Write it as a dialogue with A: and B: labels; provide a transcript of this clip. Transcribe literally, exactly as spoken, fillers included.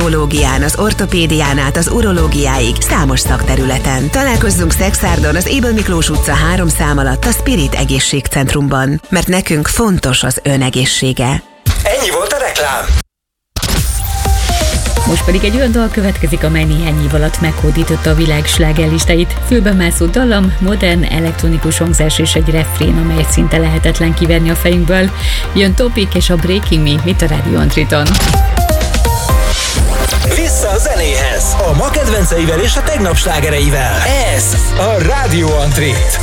A: ginekológián, az ortopédián át az urológiáig, számos szakterületen. Találkozzunk Szekszárton, az Ébel Miklós utca három szám alatt a Spirit Egészségcentrumban, mert nekünk fontos az ön egészsége.
B: Ennyi volt a reklám.
C: Most pedig egy olyan dal következik, amely néhány év alatt meghódította a világ slágerlistáit. Fülben mászó dallam, modern, elektronikus hangzás és egy refrén, amelyet szinte lehetetlen kivenni a fejünkből. Jön Topic és a Breaking Me, mit a Rádió Antriton.
B: Vissza a zenéhez, a ma kedvenceivel és a tegnap slágereivel. Ez a Rádió Antrit.